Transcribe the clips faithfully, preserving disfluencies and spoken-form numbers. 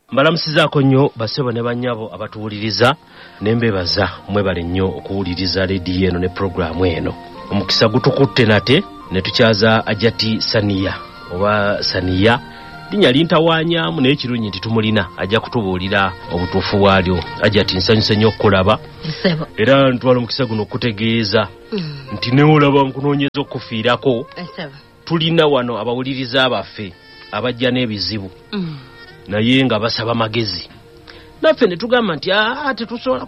mbalamusizaako nnyo basebo ne bannyabo abatuwuliriza nembebaza mwebale nnyo okuwuliriza leediyo eno ne puroguramu eno. Omukisa gutukutte nate ne tukyaza Ajati Saniya oba Saniya linnya lintawaanyamu naye kirungi nti tumulina ajja kutubuulira obutuufu bwalyo. Ajati nsanyuse nnyo okukulaba era ntwala omukisa guno okutegeeza mm. nti neolaba nkunoonyeza okufiirako tulina wano abawuliriza baffe abajja n'ebizibu mm. naye nga basaba magezi naffe ne tugamba nti ate tusobola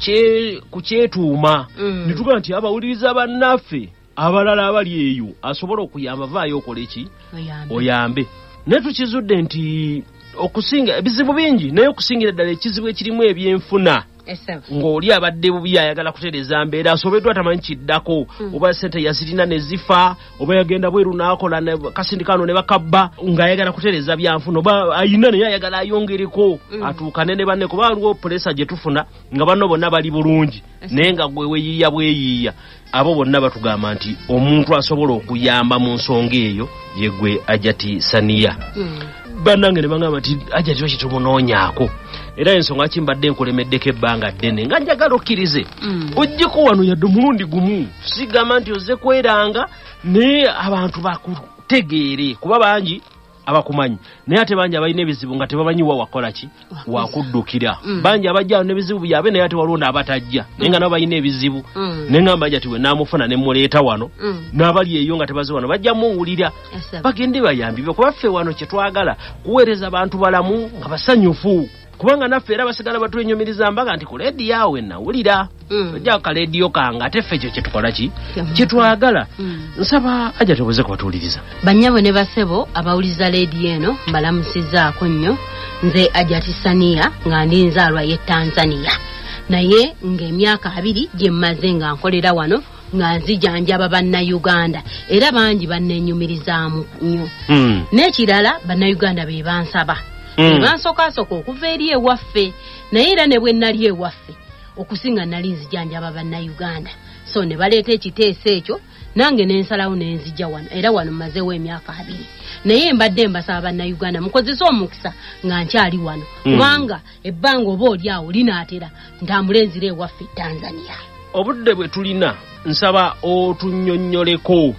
kukyetuuma mm. ne tugamba nti abawuliriza bannaffe abalala abali eyo asobola okuyamba vaayo okola eki oyambe. Naye tukizudde nti okusinga ebizibu bingi naye okusingira ddala ekizibu ekirimu ebyenfuna ng'oli abadde bubi ayagala kutereeza mbeera asobeddwa tamanyi kiddako mm. oba sente yazirina ne zifa oba yagenda bweru n'akola kasindikano ne bakabba ng'ayagala kutereeza byanfuna oba ayina naye ayagala ayongereko mm. atuukane ne banne kuba waliwo pulesa gye tufuna nga banno bonna bali bulungi naye nga gwe weeyiiya bweyiiya. Abo bonna batugamba nti omuntu asobola okuyamba mu nsonga eyo ye gwe Ajati Saniya mm. bannange ne bangamba nti Ajati wakitumunoonyaako era ensonga kimbadde nkulemeddeko ebbanga ddene nga njagala okkirize mm. ojjeko wano yadde omulundi gumu sigamba nti ozze kweranga naye abantu bakutegeere kuba bangi abakumanyi naye ate bangi abalina ebizibu nga tebamanyi wa wakola ki wakuddukira mm. bangi abajja n'ebizibu byabe naye ate waliwo n'abatajja mm. naye nga nabo balina ebizibu mm. naye ngamba Ajati we naamufuna ne muleeta wano mm. n'abali eyo nga tebaze wano bajja muwulira yes, bagende bayambibwe kuba ffe wano kye twagala kuweereza abantu balamu nga basanyufu kubanga naffe era basigala batwenyumiriza mbaga nti ku leediyo awe nawulira ojja mm. ka leediyo kanga ate ffe ekyo kye tukola ki kye twagala mm. nsaba Ajati obuze kubatuwuliriza. Bannyabo ne basebo abawuliza leediyo eno mbalamusizaako nnyo. Nze Ajati Saniya nga ndi nzaalwa ye Tanzania naye ng'emyaka abiri gye mmaze nga nkolera wano nga nzijanjaba bannayuganda era bangi banneenyumirizaamu nnyo mm. n'ekirala bannayuganda be bansaba Mm. bansokaasoka okuva eri ewaffe naye era ne bwe nali ewaffe okusinga nali nzijanjaba bannayuganda so ne baleeta ekiteeso ekyo nange nensalawo nenzija wano era wano mmazeewo emyaka abiri naye mbadde mbasaba bannayuganda mukozese omukisa nga nkyali wano mm. kubanga ebbanga oba oli awo linaatera ntambule nzire ewaffe Tanzania. Obudde bwe tulina nsaba otunnyonnyoleko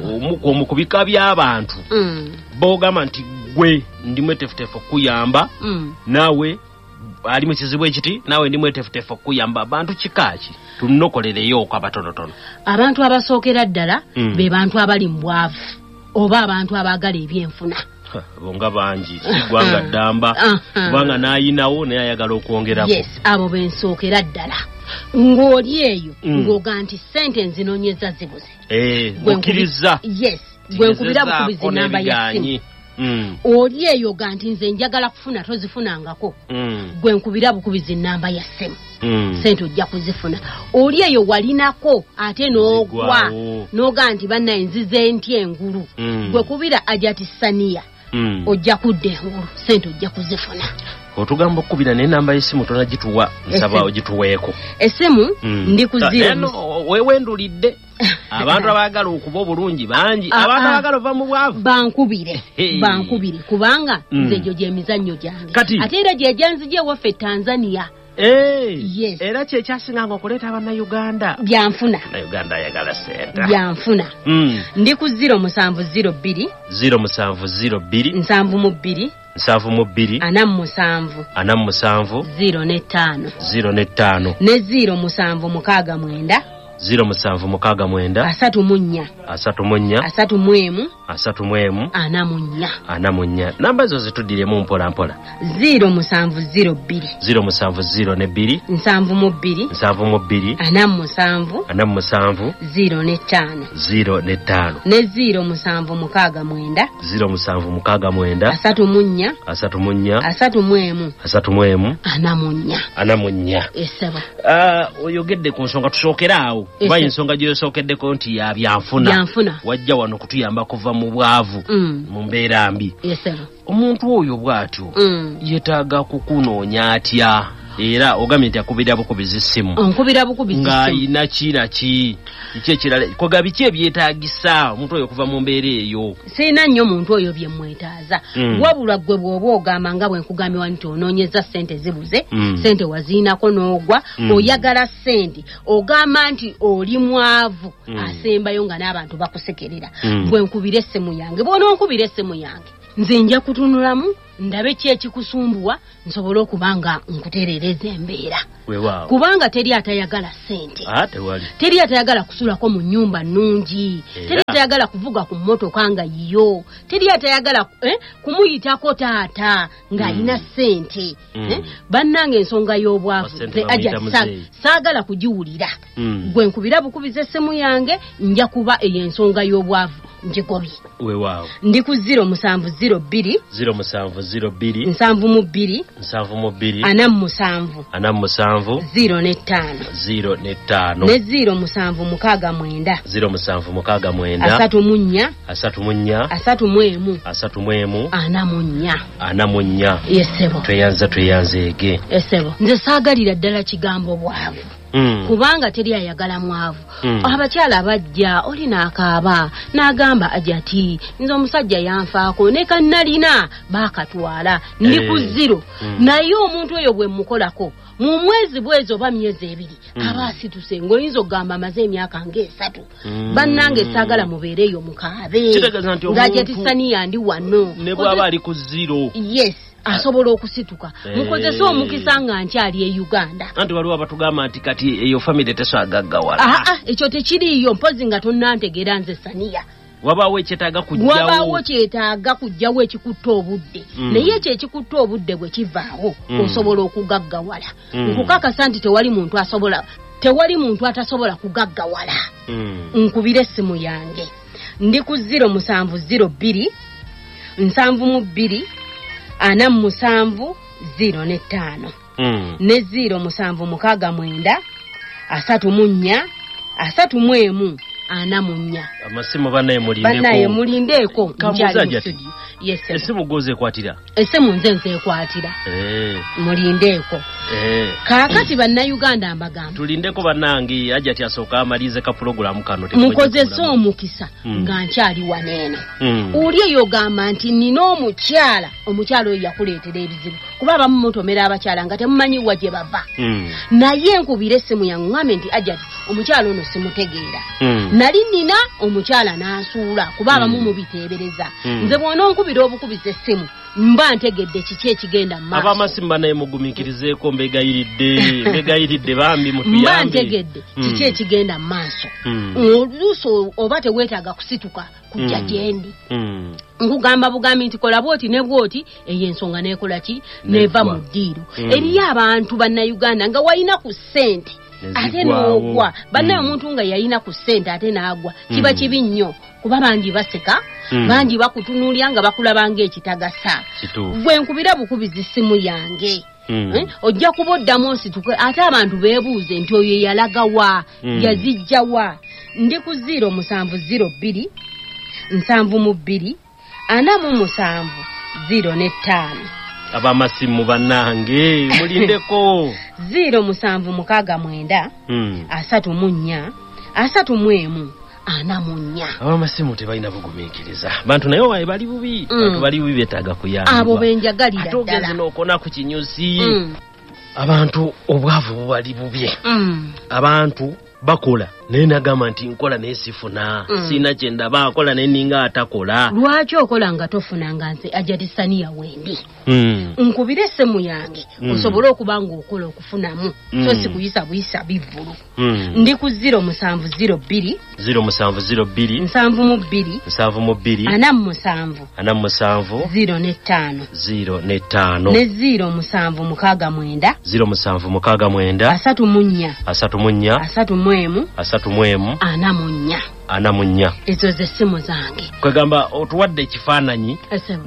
omu ku bika by'abantu mm. boogamba nti gwe ndi mwetefutefu okuyamba mm. naawe ali mu kizibu ekiti naawe ndi mwetefutefu okuyamba abantu kikaaki tunokolereyo okabatonotono. Abantu abasookera ddala mm. be bantu abali mu bwavu oba abantu abaagala ebyenfuna bonga bangi sigwanga ddamba kubanga n'ayinawo naye ayagala okwongerako. Yes, abo bensookera ddala ng'oli eyo mm. ng'oga nti sente nzinoonyeza zibuze eh okkiriza yes gwe nkubira bukubizi namba ya simu mm. oli eyo ga nti nze njagala kufuna tozifunangako mm. gwe nkubira bukubizi namba ya simu mm. sente ojja kuzifuna. Oli eyo walinako ate n'ogwa n'oga nti bannaye nzize ntya engulu mm. gwe kubira Ajati Saniya mm. ojja kudda engulu sente ojja kuzifuna. Otugamba okubira ne namba y'essimu tonagituwa nsaba ogituweeko. Essimu mm. ndi ku zero no wewe ndulidde abantu abaagala okuba obulungi bangi abantu abaagala ova mu bwavu bankubire hey. bankubire kubanga mm. nze gyo gy'emizannyo gyange ate era gye gyanzije waffe Tanzania. Hey. Yes. Era kye kyasinganga okuleeta bannayuganda byanfuna Uganda ayagala sente byanfuna mm. ndi ku zero musanvu zero bbiri zero musanvu zero bbiri nsanvu mu bbiri nsanvu mu bbiri ana mu musanvu ana mu musanvu zero ne ttaano zero ne ttaano ne zero musanvu mukaaga mwenda zero musanvu mukaaga mwenda asatu mu nnya asatu mu nnya asatu mu emu asatu mu emu ana mu nnya ana mu nnya. Namba zo zituddiremu mpola mpola. zero musanvu zero bbiri zero musanvu zero ne bbiri nsanvu mu bbiri nsanvu mu bbiri ana mu musanvu ana mu musanvu zero ne ttaano zero ne ttaano ne zero musanvu mukaaga mwenda zero musanvu mukaaga mwenda asatu mu nnya asatu mu nnya asatu mu emu asatu mu emu ana mu nnya ana mu nnya. Essaba ah oyogedde ku nsonga tusookera awo kuba ensonga gy'osookeddeko nti ya byanfuna byanfuna wajja wano kutuyamba kuva mu bwavu mm. mu mbeera mbi. Essaba omuntu oyo bw'atyo mm. yeetaaga kukunoonya atya era ogambye nti akubira bukubizi essimu onkubira bukubizi nga ina kina ki kye kirala koga biki ebyetaagisa omuntu oyo kuva mu mbeera eyo sina nnyo muntu oyo bye mwetaaza mm. wabula gwe bw'oba ogamba nga bwe nkugambye nti onoonyeza ssente zibuze mm. ssente waziinako n'ogwa mm. oyagala ssente ogamba nti oli mwavu mm. asembayo nga n'abantu bakusekerera mm. bwe nkubira essimu yange bw'onoonkubira essimu yange nze nja kutunulamu ndabe ki ekikusumbuwa nsobole okubanga nkutereereza embeera kubanga teri atayagala ssente ah, teri atayagala kusulako mu nnyumba nnungi teri atayagala kuvuga ku mmotoka nga yo teri atayagala eh, kumuyitako taata ng'alina mm. ssente mm. eh, bannange ensonga y'obwavu nze aja saagala kugiwulira mm. gwe nkubira bukubiza essimu yange nja kuba eyo ensonga y'obwavu njigobye weewaawo ndi ku ziro musanvu ziro bbiri ziro musanvu ziro bbiri nsanvu mu bbiri nsanvu mu bbiri ana mu musanvu ana mu musanvu ziro n'ettaano ziro n'ettaano ne ziro musanvu mukaaga mwenda ziro musanvu mukaaga mwenda asatu mu nnya asatu mu nnya asatu mu emu asatu mu emu ana mu nnya ana mu nnya yesebo tweyanza tweyanzeege esebo nze saagalira ddala kigambo bwavu Mm. kubanga teri ayagala mwavu mm. abakyala bajja oli n'akaaba n'agamba ajja ati nze omusajja yanfaako ne kannalina baakatwala ndi ku ziro mm. naye omuntu oyo bwe mukolako mu mwezi bwezi oba myezi ebiri mm. aba asituse ng'oyinza okugamba amaze emyaka ng'esatu mm. bannange saagala mubeereeyo mukaabe ng'ajatisaniya ndi wano ne bw'aba ali ku ziro yes asobola okusituka mukozese omukisa nga nkyali e Uganda anti waliwo abatugamba nti kati eyo famire teswagaggawala aa ekyo tekiriiyo mpozi nga tonnantegeera nze Saniya wabaawo ekyetaaga kujjawo wabaawo kyetaaga kujjawo ekikutta obudde mm. naye ekyo ekikutta obudde bwe kivaawo mm. osobola okugaggawala mm. nkukakasa nti tewali muntu asobola tewali muntu atasobola kugaggawala mm. nkubira essimu yange ndi ku ziro musanvu ziro bbiri nsanvu mu bbiri ana musanvu ziro n'ettaano mm. ne ziro musanvu mukaaga mwenda asatu mu nnya asatu mu emu ana mu nnya amasimu bannaye mulindeko bannaye mulindeeko nkyali yes esimu goze kwatira esimu nze nzekwatira eh mulindeeko eh kaakati bannayuganda mbagamba tulindeko bannange ajja ati asooka amalize ka program kano mukozese omukisa mm. nga nkyali waneeno mm. uli eyo gamba nti nina omukyala omukyala oyo yakuleetera ebizibu kuba abamu mutomera abakyala nga temumanyiwa gye bava mm. naye nkubira essimu yange ngambe nti ajja ati omukyala ono simutegeera mm. nali nina omukyala n'asuula kuba abamu mm. mubiteebereza mm. nze bw'ononkubira obukubiza essimu mba ntegedde kiki ekigenda mu maaso abamasimu bannaye mugumikirizeeko mbegayiridde mbegayiridde bambi mutuyambe mba ntegedde kiki mm. ekigenda mu maaso oluusi mm. oba teweetaaga kusituka kujja mm. gyendi mm. nkugamba bugambi nti kola bwoti ne bwoti eyo ensonga neekola ki neeva mu ddiiro mm. eriyo abantu bannayuganda nga walina ku ssente ate n'ogwa bannaye omuntu nga yalina ku ssente ate n'agwa kiba kibi nnyo kuba bangi baseka mm. bangi bakutunuulya nga bakulaba ng'ekitagasa bwe nkubira bukubiza essimu yange mm. eh? ojja kuba oddamu osituke ate abantu beebuuze nti oyo yalagawa mm. yazijjawa ndi ku ziro musanvu ziro bbiri nsanvu mu bbiri ana mu musanvu ziro n'ettaano abamasimu bannange mulindeko ziro musanvu mukaaga mwenda mm. asatu mu nnya asatu mu emu ana mu nnya abamasimu tebalina bugumiikiriza bantu naye waye bali bubi mm. bantu bali bubi beetaaga kuyamba abo benjagalira ddala ate ogeze n'okona ku kinyusi mm. abantu obwavu bubali bubye mm. abantu bakola naye nagamba nti nkola naye sifuna mm. sina kyendaba akola naye ninga atakola lwaki okola nga tofuna nga nze ajatisaniya wendi mm. nkubira essimu yange mm. osobole okuba nga okola okufunamu mm. so si kuyisa buyisa bivulu mm. ndi ku ziro musanvu ziro bbiri ziro musanvu ziro bbiri nsanvu mu bbiri nsanvu mu bbiri ana mu musanvu ana mu musanvu ziro n'ettaano ziro n'ettaano ne ziro musanvu mukaaga mwenda ziro musanvu mukaaga mwenda asatu mu nnya asatu mu nnya asatu mu emu asatu mu emu ana mu nnya ana mu nnya ezo ze ssimu zange kwegamba otuwadde ekifaananyi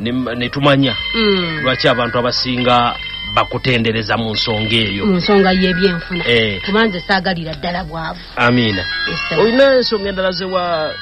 ne tumanya mm. lwaki abantu abasinga bakutendereza mu nsonga eyo mu nsonga y'ebyenfuna eh. kuba nze saagalira ddala bwavu amiina olina ensonga endala zewa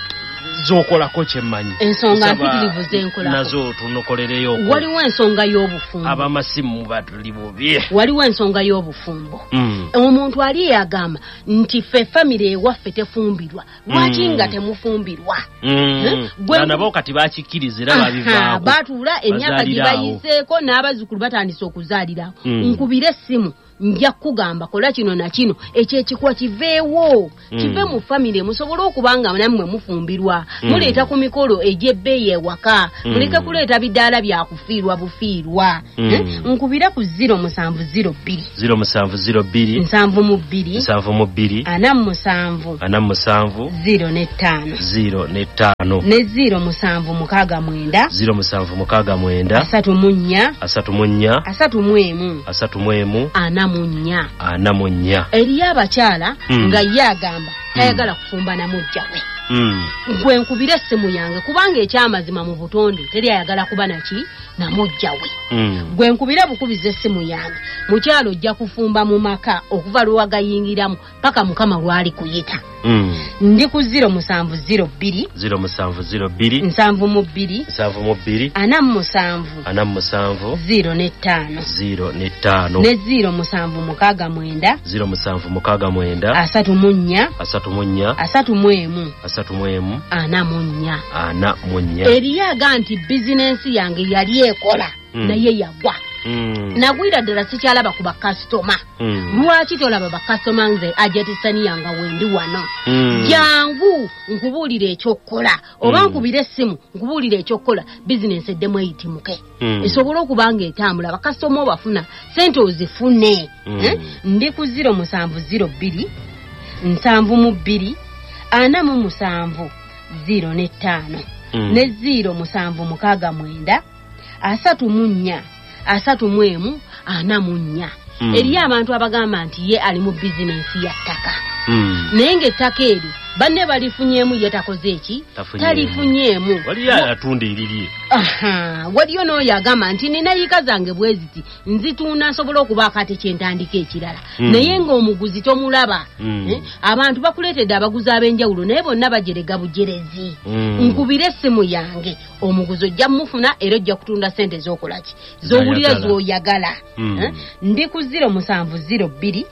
zokolako kyemmanyi ensonga mpitirivu zenkolako nazo tunokolereyo waliwo ensonga y'obufumbo abamasimu batuli bubi waliwo ensonga y'obufumbo mm. omuntu ali yagamba nti ffe famire ewaffe tefumbirwa lwaki mm. nga temufumbirwa mm. eh? nabo kati bakikkiriza era babivaako batuula emyaka gye bayiseeko n'abazzukulu batandise okuzaalirawo mm. nkubira essimu nja kugamba kola kino na kino ekyo ekikwa kiveewo mm. kive mu famire musobole okubanga nammwe mufumbirwa mm. muleeta ku mikolo egy'ebbeeyi ewaka mm. muleke kuleeta bidaala byakufiirwa bufiirwa mm. eh? nkubira ku ziro musanvu ziro bbiri ziro musanvu ziro bbiri nsanvu mu bbiri nsanvu mu bbiri ana mu musanvu ana mu musanvu ziro n'ettaano ziro n'ettaano ne ziro musanvu mukaaga mwenda ziro musanvu mukaaga mwenda asatu mu nnya asatu mu nnya asatu mu emu asatu mu emu ana mu nnya ana mu nnya eriyo abakyala mm. nga ye agamba tayagala mm. kufumba na mujja we mm. gwe nkubira essimu yange kubanga ekyamazima mu butonde teri ayagala kuba naki na mujja we mm. gwe nkubira bukubiza essimu yange mukyalo ojja kufumba mu maka okuva lwewagayingiramu paka mukama lwali kuyita mm. ndi ku ziro musanvu ziro bbiri ziro musanvu ziro bbiri nsanvu mu bbiri nsanvu mu bbiri ana mu musanvu ana mu musanvu ziro n'ettaano ziro n'ettaano ne ziro musanvu mukaaga mwenda ziro musanvu mukaaga mwenda asatu mu nnya asatu mu nnya asatu mu emu asatu mu emu ana mu nnya ana mu nnya eriyo aga nti bizinensi yange yali ekola mm. naye yagwa mm. nagwira ddala sikyalaba ku bakasitoma mm. lwaki tolaba bakasitoma nze ajatisani yanga wendi wano mm. jangu nkubuulira ekyokukola oba mm. nkubira essimu nkubuulira ekyokukola bizinensi eddemu eyitimuke mm. esobole okubanga etambula bakasitoma obafuna sente ozifune mm. eh? ndi ku ziro musanvu ziro bbiri nsanvu mu bbiri ana mu musanvu ziro n'ettaano mm. ne ziro musanvu mukaaga mwenda asatu mu nnya asatu mu emu ana mu nnya mm. eriyo abantu abagamba nti ye ali mu bizinensi ya ttaka mm. naye ng'ettaka eryo banne balifunyeemu ye takoze eki talifunyeemu waliyo atunda eririe aha waliyo n'oyo agamba nti nina yika zange bwe ziti nzituuna nsobola okubaako ate kyentandika ekirala mm. naye ng'omuguzi tomulaba mm. eh? abantu bakuleetedde abaguzi ab'enjawulo naye bonna bajerega bujerezi mm. nkubira essimu yange omuguzi ojja mufuna era ojja kutunda sente z'okolaki z'owulira z'oyagala mm. eh? ndi ku ziro musanvu ziro bbiri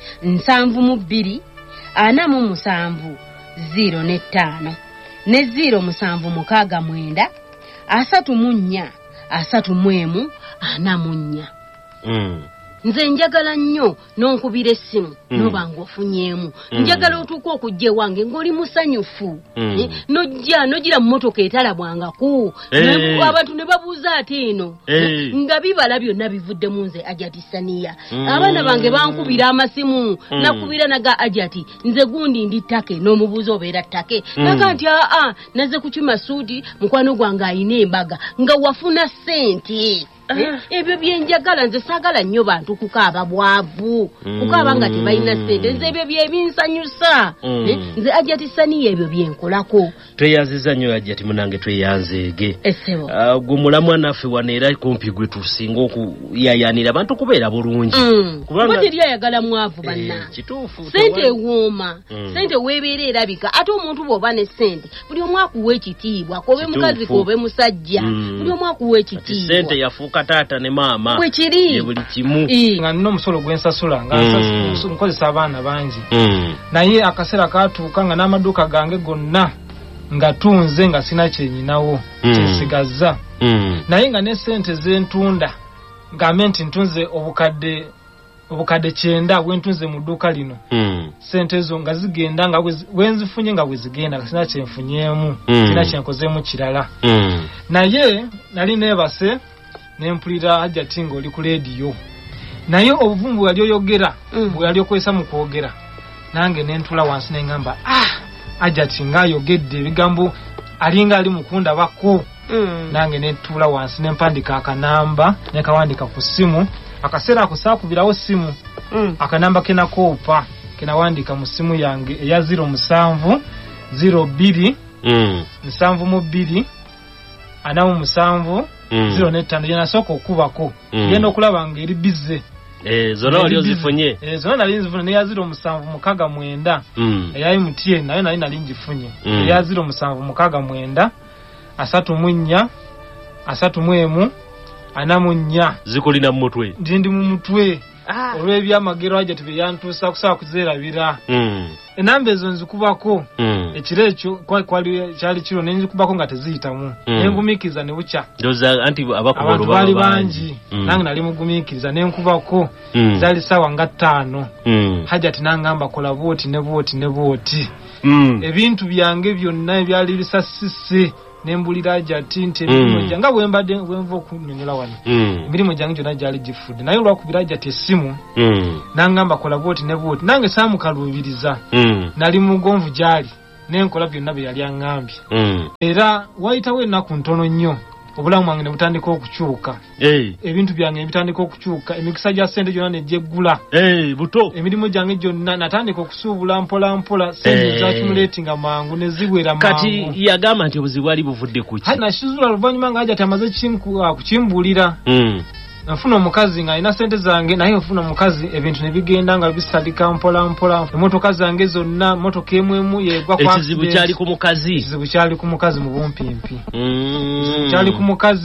nsanvu mu bbiri ana mu musanvu ziro n'ettaano ne ziro musanvu mukaaga mwenda asatu mu nnya asatu mu emu ana mu nnya mm. nze njagala nnyo n'onkubira essimu mm. noba ng'ofunyeemu mm. njagala otuuka okujja ewange ng'oli musanyufu mm. eh? nojja nogira mu mmotoka etalabwangako hey. abantu ne babuuza ate eno hey. eh? nga bibala byonna bivuddemu nze ajati saniya mm. abaana bange bankubira amasimu mm. nakubira naga ajati nze gundi ndi ttake n'omubuuza obeera ttake mm. naga nti aa naze kukima suuti mukwano gwange ayina embaga nga wafuna ssente ebyo byenjagala nze saagala nnyo bantu kukaaba bwavu mm. kukaaba nga tebalina ssente nze ebyo byebinsanyusa mm. nze ajati saniya ebyo byenkolako tweyanziza nnyo ajati munange tweyanzeege essebo uh, gwe mulamwa naffe wano era kumpi gwe tusinga okuyayanira abantu kubeera bulungi mm. kubanga teri ayagala mwavu banna eh, kituufu sente ewooma mm. sente weebeera erabika ate omuntu bw'oba ne ssente buli omu akuwa ekitiibwa kobe mukazi kobe musajja mm. buli omu akuwa ekitiibwa sente yafuuka taata ne maama bwekiri ye buli kimu nga nina omusolo gwensasula nga mm. nkozesa abaana bangi mm. naye akaseera katuuka nga n'amaduuka gange gonna nga tunze nga sina kyenyinawo mm. kyensigazza mm. naye nga ne sente zentunda ngambe nti ntunze obukadde obukadde kyenda bwentunze mu dduuka lino mm. sente ezo nga zigenda nga wenzifunye nga bwezigenda sina kyenfunyeemu mm. sina kyenkozeemu kirala mm. naye nali neebase nempulira ajati ng'oli ku leediyo naye obuvumbu yali oyogera mm. bwe yali okozesa mu kwogera nange nentula wansi neŋŋamba ah ajati ng'ayogedde ebigambo alinga ali mukundabako mm. nange nentula wansi nempandika akanamba nekawandika ku ssimu akaseera ako saakubirawo ssimu mm. akanamba kenakoopa kenawandika mu ssimu yange eya ziro musanvu ziro bbiri mm. nsanvu mu bbiri ana mu musanvu mm. ziro n'ettaano gye nasooka okubako mm. genda okulaba ng'eri bize eh zona walio zifunye eh zona nali zifunye ne ya zero musanvu mukaga mwenda mm. eya M T N nayo nali nali ngifunye mm. eya zero musanvu mukaga mwenda asatu munnya asatu mwemu ana munnya zikolina mu mutwe ndi mu mutwe ah. olwebya amagero aje tubiyantusa kusaba kuzera bira mm. enambe ezo nzikubako mm. ekirecho kwa kwali cyali kiro nenzikubako nga teziyitamu mm. nengumikiza ne bucha ndoza anti abakubolo bali banji mm. nange nali mugumikiriza nenkubako mm. zali sawa nga ttaano mm. haja tinangamba kola boti ne boti ne boti mm. ebintu byange byonna ebyali bisasise nembulira jati nte mm. janga wembade wenvo kunyonyola wano mm. mirimo jange jona jali gifude nayo lwa kubira jati esimu mm. nangamba kola boti ne boti nange samu kalubiriza mm. nali mugonvu jali nenkola byonna bye yali angambi mm. era waita we naku ntono nnyo obulamu mwange ne butandika okukyuka hey. ebintu byange bitandika okukyuka emikisa ja sente jona ne jeggula hey, buto emirimu jange jonna natandika okusuubula mpola mpola sente hey. za accumulating mangu ne zibwera mangu kati yagamba nti obuzibu ali buvudde ku ki na shizula luvanyuma nga aja tamaze chinku kuchimbulira mm. nafuna omukazi nga ina sente zange naye nfuna omukazi ebintu ne bigenda nga bisadika mpola mpola emotoka zange zonna motoka emwemu yegwa kwa ekizibu kyali ku mukazi ekizibu kyali ku mukazi mu bumpimpi mm. kyali ku mukazi